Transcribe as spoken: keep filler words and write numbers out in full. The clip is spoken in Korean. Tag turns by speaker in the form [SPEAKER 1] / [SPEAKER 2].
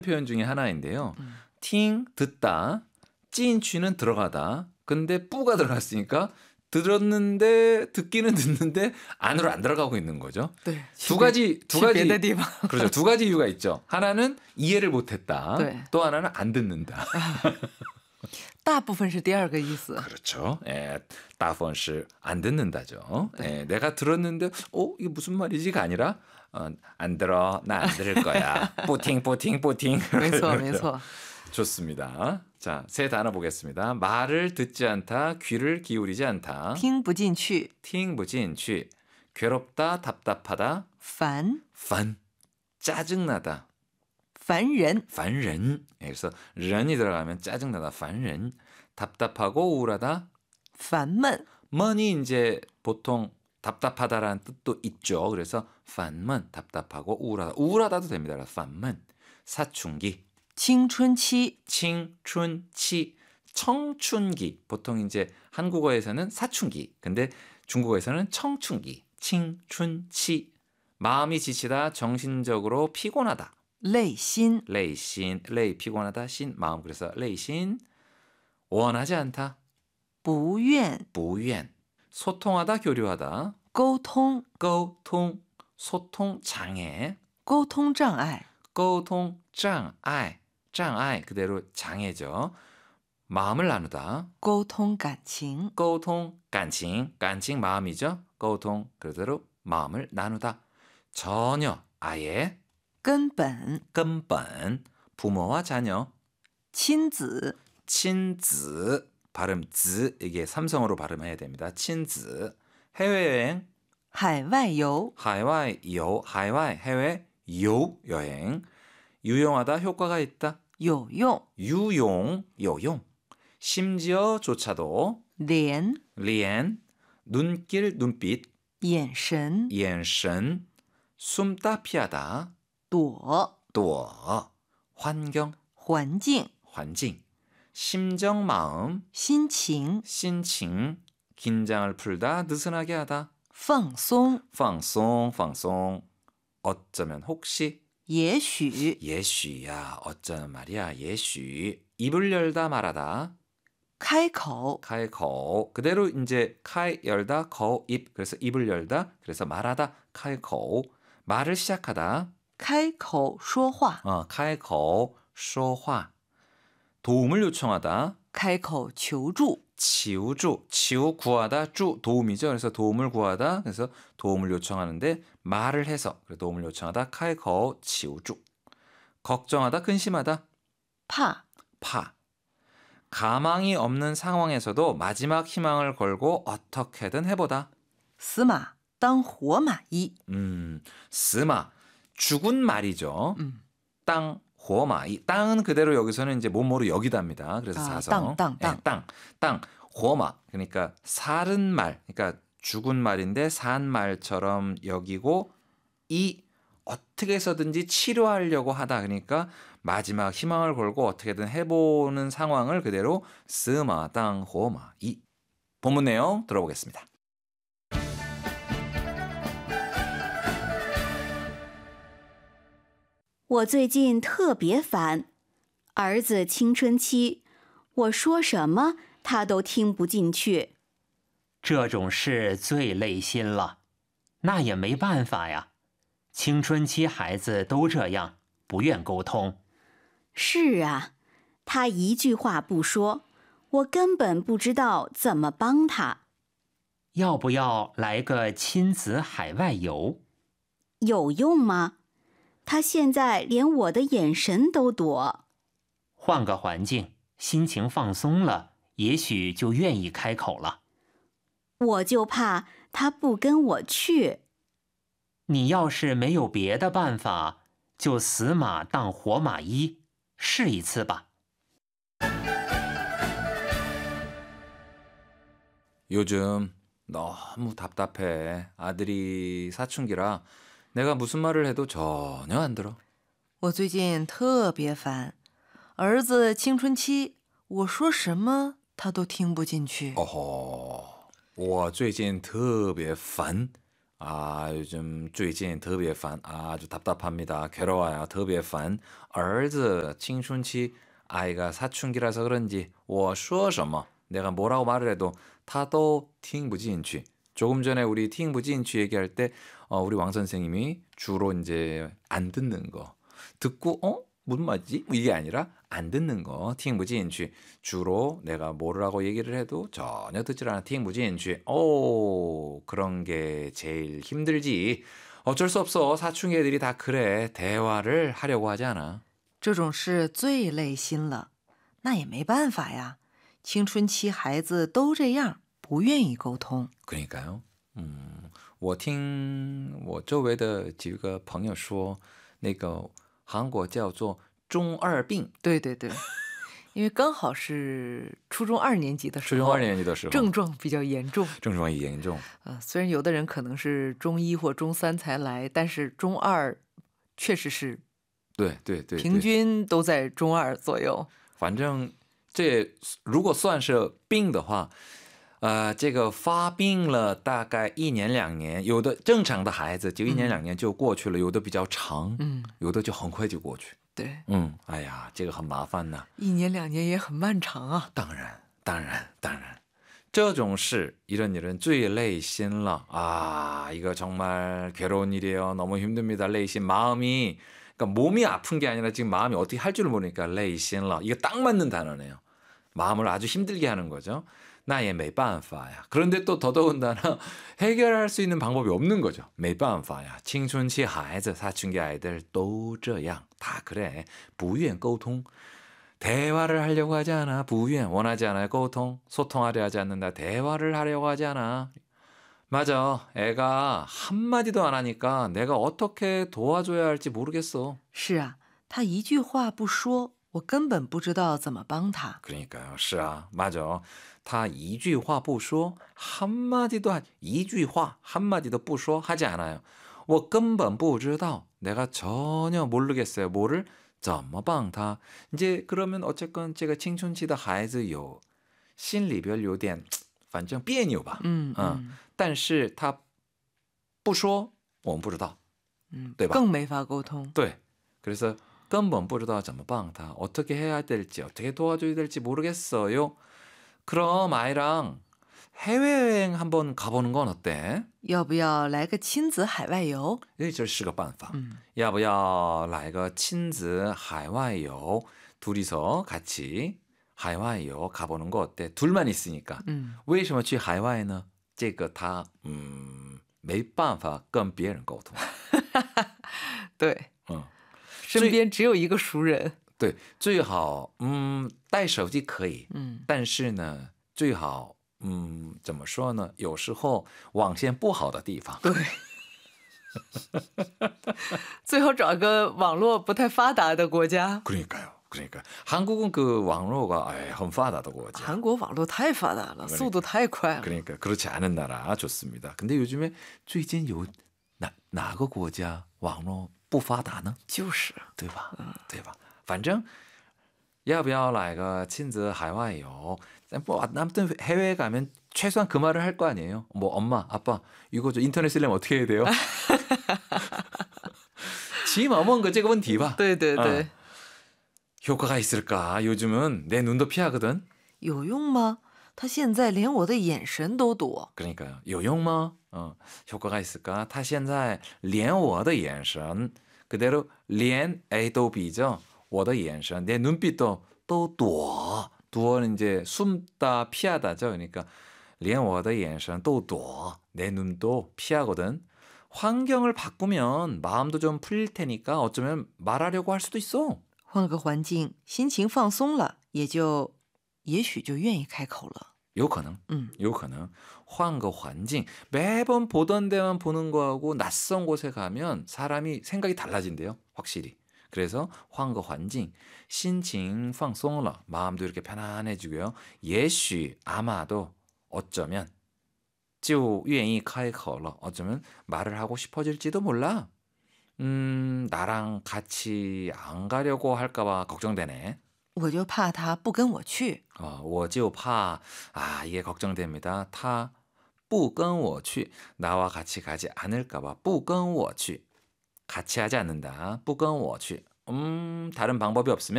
[SPEAKER 1] 표현 중에 하나인데요. 음. 팅 듣다, 찐취는 들어가다. 근데 뿌가 들어갔으니까 들었는데 듣기는 듣는데 안으로 안 들어가고 있는 거죠.
[SPEAKER 2] 네,
[SPEAKER 1] 두 가지 두 가지 그렇죠. 두 가지 이유가 있죠. 하나는 이해를 못했다.
[SPEAKER 2] 네.
[SPEAKER 1] 또 하나는 안 듣는다.
[SPEAKER 2] 大部分是第二个意思.
[SPEAKER 1] 그렇죠. 예, 大部分是안 듣는다죠. 네. 예, 내가 들었는데 어 이게 무슨 말이지가 아니라 어, 안 들어, 나 안 들을 거야. 뿌팅 뿌팅 뿌팅.
[SPEAKER 2] 没错, 没错.
[SPEAKER 1] 좋습니다. 자, 세 단어 보겠습니다. 말을 듣지 않다, 귀를 기울이지 않다.
[SPEAKER 2] 听不进去.
[SPEAKER 1] 听不进去. 괴롭다, 답답하다.
[SPEAKER 2] 烦.
[SPEAKER 1] 烦. 짜증나다.
[SPEAKER 2] 烦人.
[SPEAKER 1] 烦人. 그래서 른이 들어가면 짜증나다. 烦人. 답답하고 우울하다.
[SPEAKER 2] 烦闷.
[SPEAKER 1] 闷이 이제 보통 답답하다라는 뜻도 있죠. 그래서 烦闷 답답하고 우울하다. 우울하다도 됩니다. 烦闷. 사춘기.
[SPEAKER 2] 青春期.
[SPEAKER 1] 青春期. 청춘기. 보통 이제 한국어에서는 사춘기. 근데 중국어에서는 청춘기. 青春期. 마음이 지치다, 정신적으로 피곤하다.
[SPEAKER 2] 累心.
[SPEAKER 1] 累心, 累 피곤하다, 신 마음. 그래서 累心. 원하지 않다.
[SPEAKER 2] 不愿.
[SPEAKER 1] 不愿. 소통하다, 교류하다.
[SPEAKER 2] 沟通.
[SPEAKER 1] 沟通. 소통 장애.
[SPEAKER 2] 沟通障碍.
[SPEAKER 1] 沟通障碍. 障碍 그대로 장애죠. 마음을 나누다.
[SPEAKER 2] 沟通感情.
[SPEAKER 1] 沟通感情.感情 마음이죠. 沟通 그대로 마음을 나누다. 전혀, 아예.
[SPEAKER 2] 根本.
[SPEAKER 1] 根本. 부모와 자녀.
[SPEAKER 2] 亲子.
[SPEAKER 1] 亲子. 발음 즈 이게 삼성으로 발음해야 됩니다. 亲子. 해외여행.
[SPEAKER 2] 海外游.
[SPEAKER 1] 海外游. 海外 해외 요 여행. 유용하다, 효과가 있다.
[SPEAKER 2] 有用.
[SPEAKER 1] 유용, 요용. 심지어조차도.
[SPEAKER 2] 连.
[SPEAKER 1] 连. 눈길, 눈빛.
[SPEAKER 2] 眼神.
[SPEAKER 1] 眼神. 숨다, 피하다.
[SPEAKER 2] 躲.
[SPEAKER 1] 躲. 환경.
[SPEAKER 2] 环境.
[SPEAKER 1] 环境. 심정, 마음.
[SPEAKER 2] 心情.
[SPEAKER 1] 心情. 긴장을 풀다, 느슨하게 하다.
[SPEAKER 2] 放松.
[SPEAKER 1] 放松,放松. 어쩌면 혹시.
[SPEAKER 2] 也许.
[SPEAKER 1] 也许야, 어쩌면 말이야. 也许. 입을 열다, 말하다.
[SPEAKER 2] 开口.
[SPEAKER 1] 开口. 그대로 이제 카이 열다, 거 입. 그래서 입을 열다. 그래서 말하다. 开口. 말을 시작하다.
[SPEAKER 2] 开口说话.
[SPEAKER 1] 어, 开口说话. 도움을 요청하다.
[SPEAKER 2] 开口求助.
[SPEAKER 1] 치우주, 치우 구하다, 주 도움이죠. 그래서 도움을 구하다. 그래서 도움을 요청하는데 말을 해서 그래서 도움을 요청하다. 开口 치우주. 걱정하다, 근심하다.
[SPEAKER 2] 怕.
[SPEAKER 1] 파. 가망이 없는 상황에서도 마지막 희망을 걸고 어떻게든 해보다.
[SPEAKER 2] 死马当活马医.
[SPEAKER 1] 음, 스마. 죽은 말이죠.
[SPEAKER 2] 음.
[SPEAKER 1] 땅, 호마이. 땅은 그대로 여기서는 이제 몸모로 여기답니다. 그래서
[SPEAKER 2] 아,
[SPEAKER 1] 사성.
[SPEAKER 2] 땅, 땅, 땅.
[SPEAKER 1] 네, 땅, 땅. 호마. 그러니까 살은 말. 그러니까 죽은 말인데 산 말처럼 여기고 이 어떻게 해서든지 치료하려고 하다. 그러니까 마지막 희망을 걸고 어떻게든 해보는 상황을 그대로 스마, 땅, 호마이. 본문 내용 들어보겠습니다.
[SPEAKER 3] 我最近特别烦，儿子青春期，我说什么他都听不进去。
[SPEAKER 4] 这种事最累心了，那也没办法呀。青春期孩子都这样，不愿沟通。
[SPEAKER 3] 是啊，他一句话不说，我根本不知道怎么帮他。
[SPEAKER 4] 要不要来个亲子海外游？
[SPEAKER 3] 有用吗？他现在连我的眼神都躲。
[SPEAKER 4] 换个环境，心情放松了，也许就愿意开口了。
[SPEAKER 3] 我就怕他不跟我去。
[SPEAKER 4] 你要是没有别的办法，就死马当活马医，试一次吧。
[SPEAKER 1] 요즘 너무 답답해. 아들이 사춘기라 내가 무슨 말을 해도 전혀 안 들어.
[SPEAKER 2] 我最近特别烦，儿子青春期，我说什么他都听不进去。
[SPEAKER 1] 어허, 我最近特别烦. 아, 요즘 最近特别烦. 아주 답답합니다. 괴로워요. 特别烦. 儿子青春期 아이가 사춘기라서 그런지 我说什么 내가 뭐라고 말을 해도 他都听不进去. 조금 전에 우리 听不进去 얘기할 때 어, 우리 왕 선생님이 주로 이제 안 듣는 거 듣고 어? 무슨 말이지? 뭐 이게 아니라 안 듣는 거, 听不进去. 주로 내가 뭐라고 얘기를 해도 전혀 듣질 않아. 听不进去. 오, 그런 게 제일 힘들지. 어쩔 수 없어. 사춘기 애들이 다 그래. 대화를 하려고 하지 않아.
[SPEAKER 2] 这种事最累心了，那也没办法呀。青春期孩子都这样，不愿意沟通。
[SPEAKER 1] 그러니까요. 음, 我听我周围的几个朋友说，那个韩国叫做中二病。
[SPEAKER 2] 对对对，因为刚好是初中二年级的时候，
[SPEAKER 1] 初中二年级的时候，
[SPEAKER 2] 症状比较严重。
[SPEAKER 1] 症状严重。
[SPEAKER 2] 呃，虽然有的人可能是中一或中三才来，但是中二确实是，
[SPEAKER 1] 对对对，
[SPEAKER 2] 平均都在中二左右。
[SPEAKER 1] 反正这如果算是病的话，呃，这个发病了大概一年两年，有的正常的孩子就一年两年就过去了，有的比较长，嗯，有的就很快就过去。
[SPEAKER 2] 对，
[SPEAKER 1] 嗯，哎呀，这个很麻烦呐。
[SPEAKER 2] 一年两年也很漫长啊。
[SPEAKER 1] 当然，当然，当然，这种事이런 일은最累心了啊， 이거 정말 괴로운 일이에요. 너무 힘듭니다. 累心 마음이 그러니까 몸이 아픈 게 아니라 지금 마음이 어떻게 할 줄을 모르니까 累心了. 이거 딱 맞는 단어네요. 마음을 아주 힘들게 하는 거죠. 那也没办法呀. 그런데 또 더더군다나 해결할 수 있는 방법이 없는 거죠. 没办法呀.青春期孩子, 사춘기 아이들 都这样. 다 그래. 不愿沟通. 대화를 하려고 하지 않아. 不愿 원하지 않아요. 沟通 소통하려 하지 않는다. 대화를 하려고 하지 않아. 맞아. 애가 한마디도 안 하니까 내가 어떻게 도와줘야 할지 모르겠어.
[SPEAKER 2] 是啊，他一句话不说，我根本不知道怎么帮他。
[SPEAKER 1] 그러니까요. 是啊, 맞아. 他一句话不说, 한마디도 하, 一句话 한마디도 不说 하지 않아요. 我根本不知道. 내가 전혀 모르겠어요. 뭐를 怎么帮他. 이제 그러면 어쨌건 제가 青春期的孩子有心里边有点反正别扭吧.
[SPEAKER 2] 嗯嗯，
[SPEAKER 1] 但是他不说我们不知道.
[SPEAKER 2] 嗯，
[SPEAKER 1] 对吧？
[SPEAKER 2] 更没法沟通。
[SPEAKER 1] 네. 그래서 根本不知道怎么帮他. 어떻게 해야 될지 어떻게 도와줘야 될지 모르겠어요. 그럼 아이랑 해외여행 한번 가보는 건 어때?
[SPEAKER 2] 要不要来个亲子海外游？
[SPEAKER 1] 这是个办法.
[SPEAKER 2] 嗯，
[SPEAKER 1] 要不要来个亲子海外游? 둘이서 같이 海外游 가보는 거 어때? 둘만 있으니까.
[SPEAKER 2] 嗯，
[SPEAKER 1] 为什么去海外呢？这个他嗯没办法跟别人沟通。
[SPEAKER 2] 对，
[SPEAKER 1] 嗯，
[SPEAKER 2] 身边只有一个熟人。
[SPEAKER 1] 对，最好嗯带手机可以，
[SPEAKER 2] 嗯，
[SPEAKER 1] 但是呢，最好嗯怎么说呢？有时候网线不好的地方，
[SPEAKER 2] 对，最好找个网络不太发达的国家。
[SPEAKER 1] 그러니까요. 그러니까 한국은 그网络가很发达的国家.
[SPEAKER 2] 韩国网络太发达了，速度太快了。
[SPEAKER 1] 그러니까 그렇지 않은 나라 좋습니다. 근데 요즘에 最近有哪哪个国家网络不发达呢？
[SPEAKER 2] 就是，
[SPEAKER 1] 对吧？对吧？反正要不要来个亲子海外游? 뭐 아무튼 해외에 가면 최소한 그 말을 할 거 아니에요. 뭐 엄마, 아빠 이거 저 인터넷 쓰려면 어떻게 해야 돼요? 起码问个这个问题吧.
[SPEAKER 2] 对对对，
[SPEAKER 1] 효과가 있을까? 요즘은 내 눈도 피하거든.
[SPEAKER 2] 有用吗？他现在连我的眼神都躲。
[SPEAKER 1] 그러니까요. 有用吗? 어, 효과가 있을까? 他现在连我的眼神 그대로 连 A도 B죠. 我的眼神 내 눈빛도 또 躲. 躲는 이제 숨다 피하다죠. 그러니까 连我的眼神都躲. 내 눈도 피하거든. 환경을 바꾸면 마음도 좀 풀릴 테니까 어쩌면 말하려고 할 수도 있어.
[SPEAKER 2] 换个环境，心情放松了，也就也许就愿意开口了。
[SPEAKER 1] 有可能,
[SPEAKER 2] 음.
[SPEAKER 1] 有可能. 换个环境, 매번 보던 데만 보는 거하고 낯선 곳에 가면 사람이 생각이 달라진대요. 확실히. 그래서 换个环境, 心情放松了, 마음도 이렇게 편안해지고요. 也许 아마도 어쩌면 就愿意开口了, 어쩌면 말을 하고 싶어질지도 몰라. 음, 나랑 같이 안 가려고 할까 봐 걱정되네.
[SPEAKER 2] 我就怕他不跟我去。
[SPEAKER 1] 어, 我就怕 아, 이게 걱정됩니다. 他不跟我去 나와 같이 가지 않을까 봐 不跟我去 같이 하지 않는다. 不跟我去 음, 다른 방법이 없으면